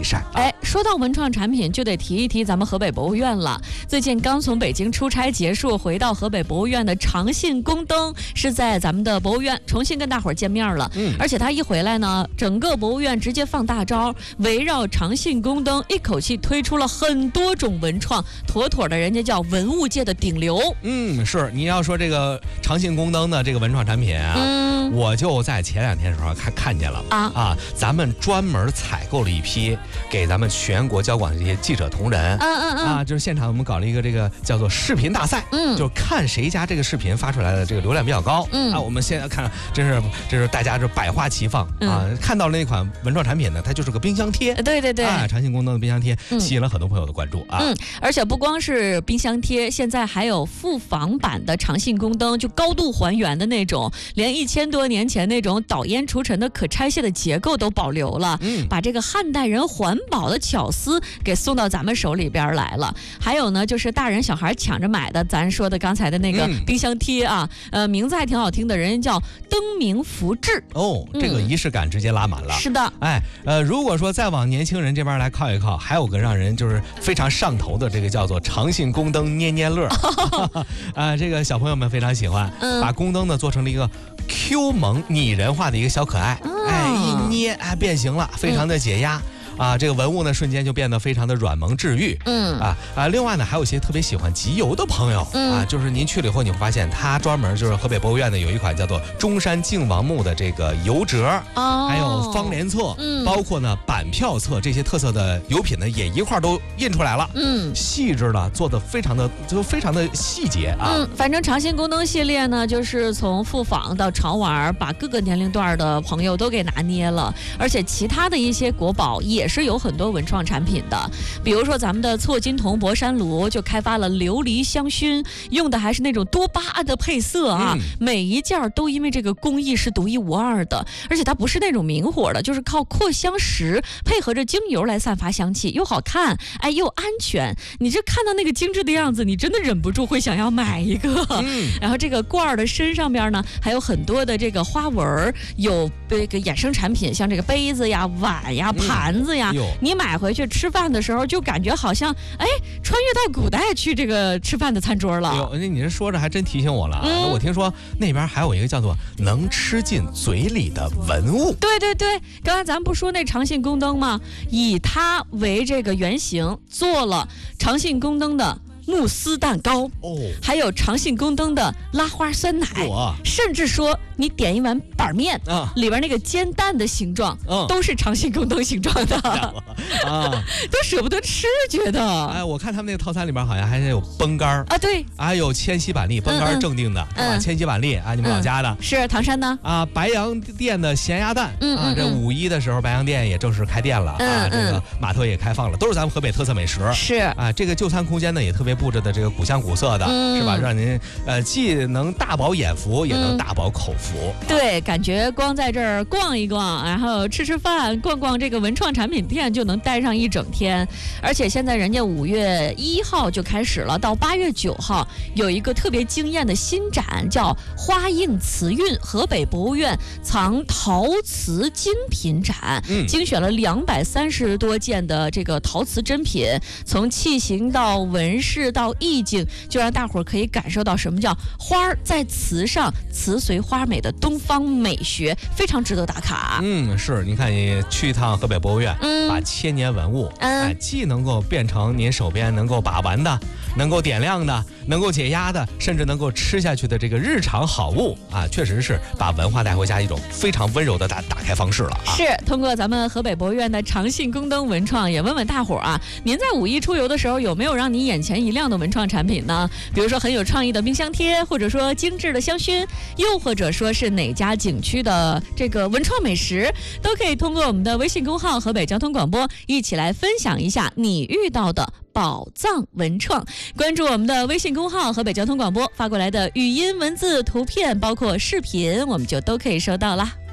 善。 说到文创产品，就得提一提咱们河北博物院了。最近刚从北京出差结束，回到河北博物院的长信宫灯是在咱们的博物院重新跟大伙儿见面了。而且他一回来呢，整个博物院直接放大招，围绕长信宫灯一口气推出了很多种文创，妥妥的人家叫文物界的顶流。 是你要说这个长信宫灯的这个文创产品啊，我就在前2天的时候看见了咱们专门采购了一批给咱们全国交广这些记者同仁就是现场我们搞了一个这个叫做视频大赛，就是看谁家这个视频发出来的这个流量比较高我们现在看这是大家这百花齐放看到了那款文创产品呢，它就是个冰箱贴， 对长信宫灯的冰箱贴吸引了很多朋友的关注而且不光是冰箱贴，现在还有复仿版的长信宫灯，就高度还原的那种，连1000多年前那种导烟除尘的可拆卸的结构都保留了，把这个汉代人环保的巧思给送到咱们手里边来了。还有呢，就是大人小孩抢着买的，咱说的刚才的那个冰箱贴名字还挺好听的，人家叫灯明福至这个仪式感直接拉满了。 是的， 如果说再往年轻人这边来靠一靠，还有个让人就是非常上头的，这个叫做长信宫灯捏捏乐这个小朋友们非常喜欢，把宫灯呢做成了一个 Q 萌拟人化的一个小可爱，一捏变形了，非常的解压。这个文物呢瞬间就变得非常的软萌治愈。另外呢，还有一些特别喜欢集邮的朋友就是您去了以后，你会发现它专门就是河北博物院呢有一款叫做中山靖王墓的这个邮折，还有方联册，包括呢版票册这些特色的邮品呢也一块都印出来了。细致呢做的非常的细节反正长信宫灯系列呢，就是从复仿到潮玩，把各个年龄段的朋友都给拿捏了，而且其他的一些国宝也是有很多文创产品的，比如说咱们的错金铜博山炉就开发了琉璃香薰，用的还是那种多巴胺的配色每一件都因为这个工艺是独一无二的，而且它不是那种明火的，就是靠扩香石配合着精油来散发香气，又好看又安全。你这看到那个精致的样子，你真的忍不住会想要买一个。然后这个罐的身上边呢还有很多的这个花纹，有这个衍生产品，像这个杯子呀、碗呀、盘子呀，你买回去吃饭的时候就感觉好像穿越到古代去这个吃饭的餐桌了。 你这说着还真提醒我了我听说那边还有一个叫做能吃进嘴里的文物。 对，刚才咱们不说那长信宫灯吗？以它为这个原型做了长信宫灯的慕斯蛋糕还有长信宫灯的拉花酸奶，甚至说你点一碗板面里边那个煎蛋的形状都是长信宫灯形状的都舍不得吃，觉得我看他们那个套餐里边好像还有崩干对还有千禧板栗，崩干正定的千禧板栗你们老家的是唐山的白洋淀的咸鸭蛋这5·1的时候白洋淀也正式开店了这个码头也开放了，都是咱们河北特色美食。 是这个就餐空间呢也特别布置的这个古香古色的是吧，让您既能大饱眼福也能大饱口福。 对，感觉光在这儿逛一逛，然后吃吃饭，逛逛这个文创产品店就能待上一整天。而且现在人家5月1号就开始了，到8月9号有一个特别惊艳的新展，叫花映瓷韵河北博物院藏陶瓷精品展，精选了230多件的这个陶瓷珍品，从器型到纹饰到意境，就让大伙儿可以感受到什么叫花在瓷上，瓷随花美的东方美学，非常值得打卡。 是，你看你去一趟河北博物院，把千年文物既能够变成您手边能够把玩的，能够点亮的，能够解压的，甚至能够吃下去的这个日常好物确实是把文化带回家一种非常温柔的打开方式了是通过咱们河北博物院的长信宫灯文创，也问问大伙儿您在5一出游的时候有没有让你眼前一亮的文创产品呢？比如说很有创意的冰箱贴，或者说精致的香薰，又或者说是哪家景区的这个文创美食，都可以通过我们的微信公号河北交通广播一起来分享一下你遇到的宝藏文创。关注我们的微信公号河北交通广播，发过来的语音、文字、图片包括视频，我们就都可以收到了。